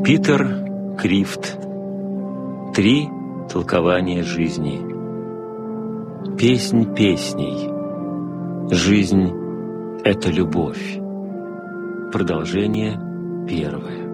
Питер Крифт. 3 толкования жизни. Песнь песней. Жизнь — это любовь. Продолжение 1.